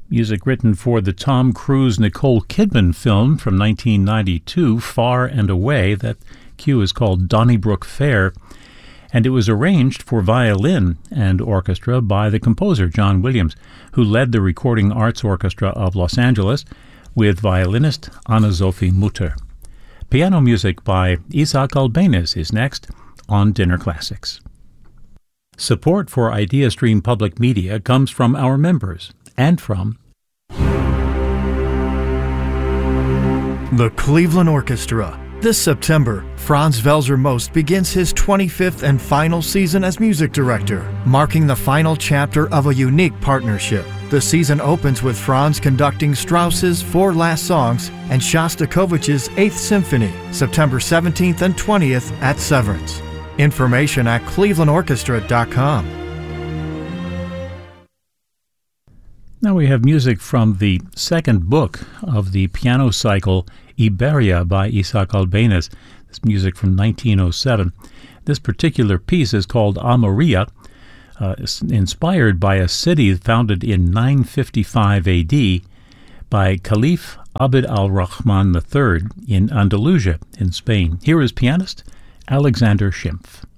Music written for the Tom Cruise-Nicole Kidman film from 1992, Far and Away. That cue is called Donnybrook Fair, and it was arranged for violin and orchestra by the composer John Williams, who led the Recording Arts Orchestra of Los Angeles with violinist Anna-Sophie Mutter. Piano music by Isaac Albéniz is next on Dinner Classics. Support for IdeaStream Public Media comes from our members and from the Cleveland Orchestra. This September, Franz Welser Most begins his 25th and final season as music director, marking the final chapter of a unique partnership. The season opens with Franz conducting Strauss's Four Last Songs and Shostakovich's 8th Symphony, September 17th and 20th at Severance. Information at clevelandorchestra.com. Now we have music from the second book of the piano cycle, Iberia by Isaac Albéniz. This music from 1907. This particular piece is called Almeria, inspired by a city founded in 955 AD by Caliph Abd al-Rahman III in Andalusia in Spain. Here is pianist Alexander Schimpf.